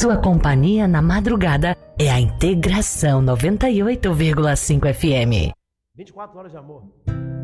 Sua companhia na madrugada é a Integração 98,5 FM. 24 horas de amor.